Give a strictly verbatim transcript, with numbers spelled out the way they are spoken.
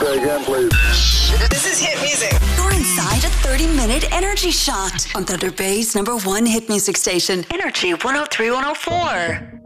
that again, please. This is hit music. You're inside a thirty-minute energy shot on Thunder Bay's number one hit music station, Energy one oh three point one oh four.